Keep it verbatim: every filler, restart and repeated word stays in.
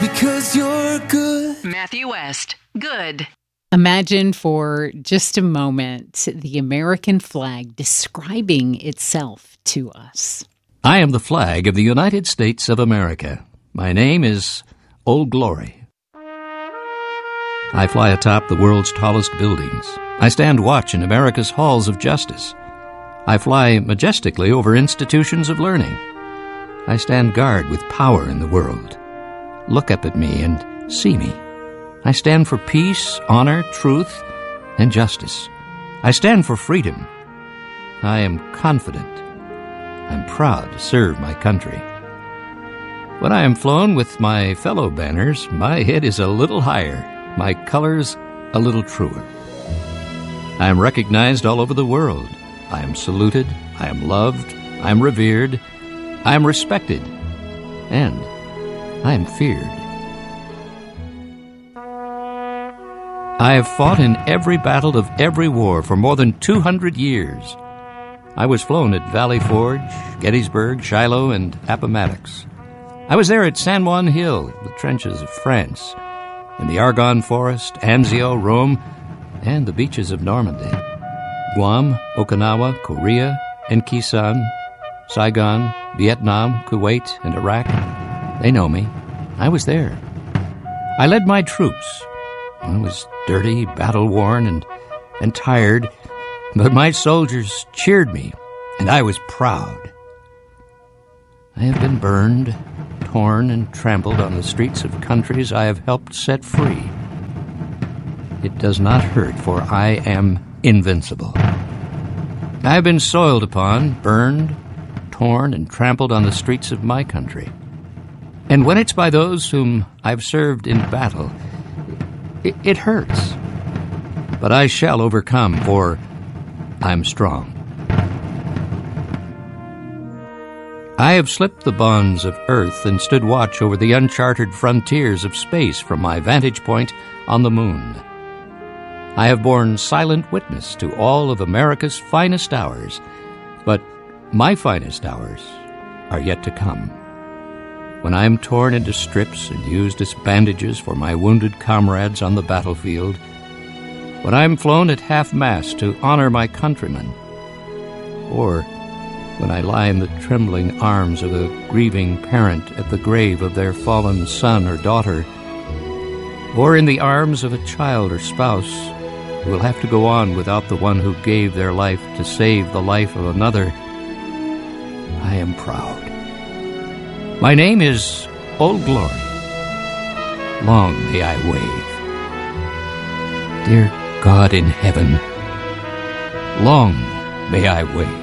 Because you're good. Matthew West, good. Imagine for just a moment the American flag describing itself to us. I am the flag of the United States of America. My name is Old Glory. I fly atop the world's tallest buildings. I stand watch in America's halls of justice. I fly majestically over institutions of learning. I stand guard with power in the world. Look up at me and see me. I stand for peace, honor, truth, and justice. I stand for freedom. I am confident. I'm proud to serve my country. When I am flown with my fellow banners, my head is a little higher, my colors a little truer. I am recognized all over the world. I am saluted, I am loved, I am revered, I am respected, and I am feared. I have fought in every battle of every war for more than two hundred years. I was flown at Valley Forge, Gettysburg, Shiloh, and Appomattox. I was there at San Juan Hill, the trenches of France, in the Argonne Forest, Anzio, Rome, and the beaches of Normandy. Guam, Okinawa, Korea, and Quezon, Saigon, Vietnam, Kuwait, and Iraq. They know me. I was there. I led my troops. I was dirty, battle-worn, and, and tired, but my soldiers cheered me, and I was proud. I have been burned, torn, and trampled on the streets of countries I have helped set free. It does not hurt, for I am invincible. I have been soiled upon, burned, torn, and trampled on the streets of my country. And when it's by those whom I've served in battle, it, it hurts. But I shall overcome, for I'm strong. I have slipped the bonds of earth and stood watch over the uncharted frontiers of space from my vantage point on the moon. I have borne silent witness to all of America's finest hours, but my finest hours are yet to come. When I am torn into strips and used as bandages for my wounded comrades on the battlefield, when I am flown at half-mast to honor my countrymen, or when I lie in the trembling arms of a grieving parent at the grave of their fallen son or daughter, or in the arms of a child or spouse who will have to go on without the one who gave their life to save the life of another, I am proud. My name is Old Glory. Long may I wave. Dear God in heaven, long may I wave.